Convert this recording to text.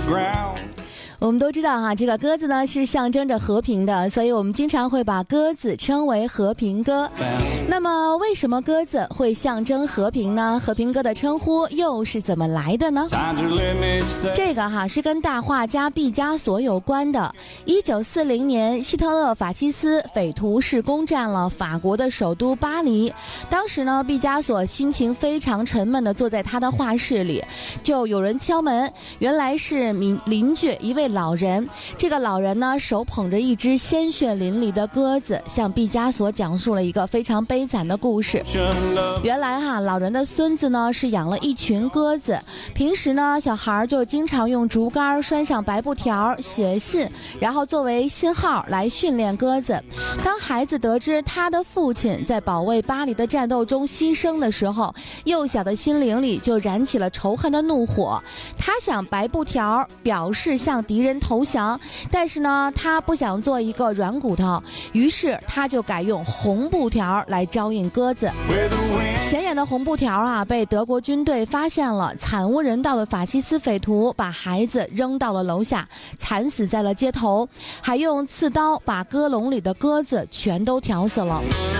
我们都知道哈，这个鸽子呢是象征着和平的，所以我们经常会把鸽子称为和平鸽。那么为什么鸽子会象征和平呢？和平鸽的称呼又是怎么来的呢？这个哈是跟大画家毕加索有关的。1940年，希特勒法西斯匪徒是攻占了法国的首都巴黎。当时呢，毕加索心情非常沉闷地坐在他的画室里，就有人敲门，原来是邻居一位老人。这个老人呢，手捧着一只鲜血淋漓的鸽子，向毕加索讲述了一个非常悲惨的故事。原来哈，老人的孙子呢是养了一群鸽子，平时呢小孩就经常用竹竿拴上白布条写信，然后作为信号来训练鸽子。当孩子得知他的父亲在保卫巴黎的战斗中牺牲的时候，幼小的心灵里就燃起了仇恨的怒火。他想白布条表示向敌人投降，但是呢他不想做一个软骨头，于是他就改用红布条来招引鸽子。显眼的红布条啊被德国军队发现了，惨无人道的法西斯匪徒把孩子扔到了楼下，惨死在了街头，还用刺刀把鸽笼里的鸽子全都挑死了。